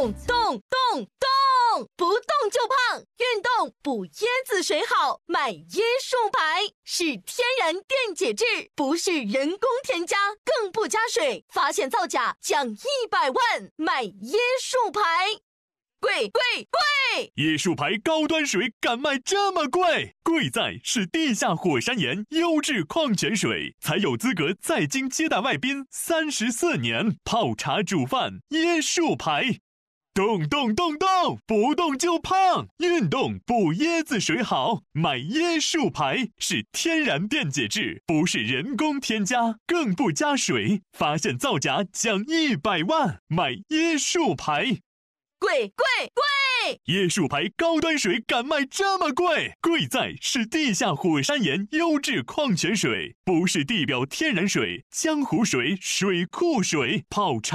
动动动动，不动就胖，运动补椰子水好，买椰树牌是天然电解质，不是人工添加，更不加水，发现造假奖100万，买椰树牌。贵贵贵！ 椰树牌高端水敢卖这么贵？贵在是地下火山岩优质矿泉水，才有资格在京接待外宾34年，泡茶煮饭椰树牌。动动动动，不动就胖，运动补椰子水好，买椰树牌是天然电解质，不是人工添加，更不加水，发现造假奖100万，买椰树牌。 贵贵贵！ 椰树牌高端水敢卖这么贵？贵在是地下火山岩优质矿泉水，不是地表天然水、江湖水、水库水，泡茶